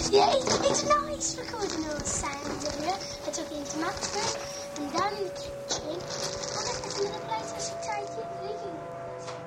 Yeah, it's nice recording all the sounds earlier. I took it into Matt's room and down in the kitchen. And I